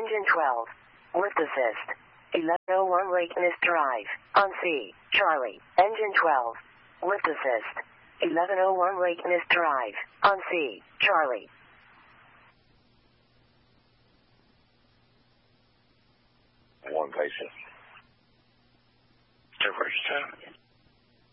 Engine 12. Lift assist. 1101 Lakeness Drive. On C. Charlie. Engine 12. Lift assist. 1101 Lakeness Drive. On C. Charlie. One patient. Air Force 10.